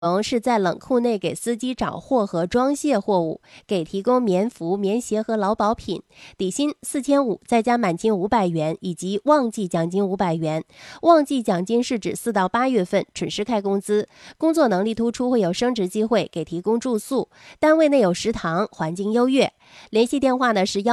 是在冷库内给司机找货和装卸货物，给提供棉服、棉鞋和劳保品，底薪4500，再加满金500元以及旺季奖金500元。旺季奖金是指4到8月份准时开工资，工作能力突出会有升职机会，给提供住宿，单位内有食堂，环境优越。联系电话呢是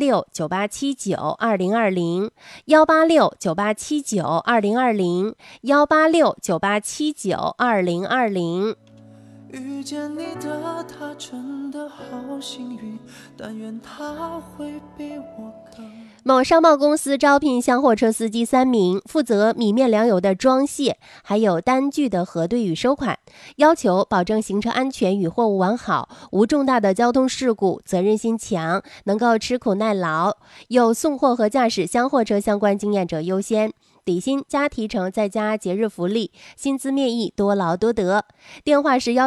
186-9879-2020，186-9879-2020，186-9879-2020。 遇见你的他真的好幸运，但愿他会比我更。 某商贸公司招聘厢货车司机3名，负责米面粮油的装卸，还有单据的核对与收款，要求保证行车安全与货物完好，无重大的交通事故，责任心强，能够吃苦耐劳，有送货和驾驶厢货车相关经验者优先。底薪加提成再加节日福利，薪资面议，多劳多得。电话是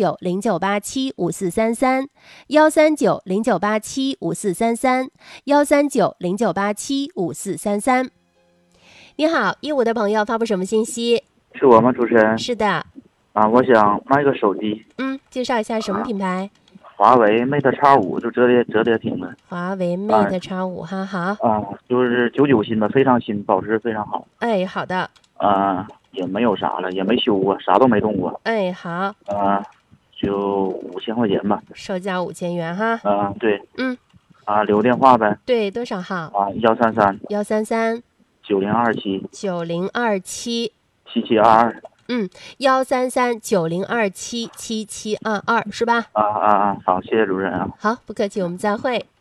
139-0987-5433，139-0987-5433，139-0987-5433。你好，15的朋友发布什么信息？ 是我吗，主持人？ 是的。 我想卖个手机。 介绍一下什么品牌？ 华为 Mate X5，就折叠屏的。 华为 Mate X5，哈，好。 就是99新的，非常新，保值非常好。 哎，好的。 也没有啥了，也没修过，啥都没动过。 哎，好。 就5000块钱吧。 售价5000元哈。 对。留电话呗。 对，多少号 ？133 9027 9027 7722。 133 9027 7722是吧？ 好，谢谢主持人啊。 好，不客气，我们再会。